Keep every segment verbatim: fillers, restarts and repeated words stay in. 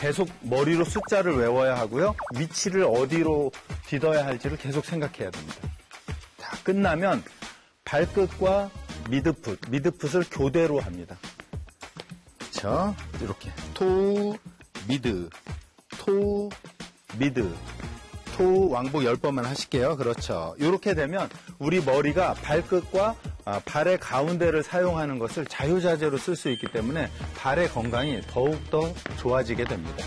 계속 머리로 숫자를 외워야 하고요. 위치를 어디로 디뎌야 할지를 계속 생각해야 됩니다. 다 끝나면 발끝과 미드풋, 미드풋을 교대로 합니다. 그렇죠? 이렇게 토, 미드, 토, 미드, 토, 왕복 열 번만 하실게요. 그렇죠. 이렇게 되면 우리 머리가 발끝과 발의 가운데를 사용하는 것을 자유자재로 쓸 수 있기 때문에 발의 건강이 더욱더 좋아지게 됩니다.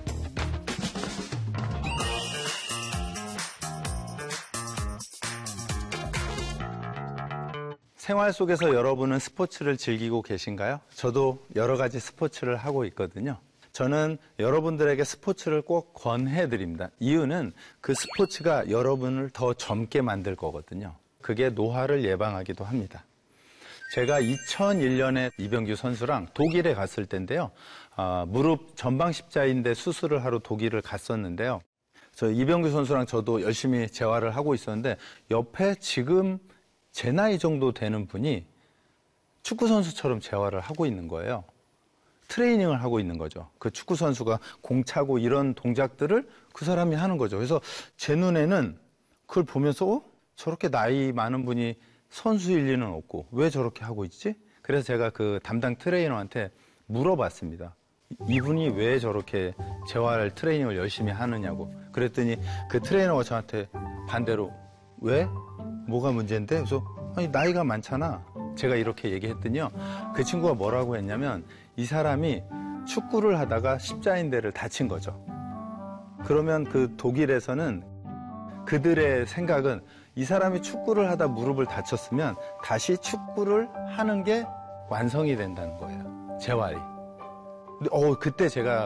생활 속에서 여러분은 스포츠를 즐기고 계신가요? 저도 여러 가지 스포츠를 하고 있거든요. 저는 여러분들에게 스포츠를 꼭 권해드립니다. 이유는 그 스포츠가 여러분을 더 젊게 만들 거거든요. 그게 노화를 예방하기도 합니다. 제가 이천일 년에 이병규 선수랑 독일에 갔을 때인데요. 아, 무릎 전방 십자인대 수술을 하러 독일을 갔었는데요. 저 이병규 선수랑 저도 열심히 재활을 하고 있었는데 옆에 지금 제 나이 정도 되는 분이 축구 선수처럼 재활을 하고 있는 거예요. 트레이닝을 하고 있는 거죠. 그 축구 선수가 공 차고 이런 동작들을 그 사람이 하는 거죠. 그래서 제 눈에는 그걸 보면서 어? 저렇게 나이 많은 분이 선수일 리는 없고 왜 저렇게 하고 있지? 그래서 제가 그 담당 트레이너한테 물어봤습니다. 이분이 왜 저렇게 재활 트레이닝을 열심히 하느냐고. 그랬더니 그 트레이너가 저한테 반대로 왜? 뭐가 문제인데? 그래서 아니 나이가 많잖아. 제가 이렇게 얘기했더니요. 그 친구가 뭐라고 했냐면 이 사람이 축구를 하다가 십자인대를 다친 거죠. 그러면 그 독일에서는 그들의 생각은 이 사람이 축구를 하다 무릎을 다쳤으면 다시 축구를 하는 게 완성이 된다는 거예요. 재활이. 근데 어, 그때 제가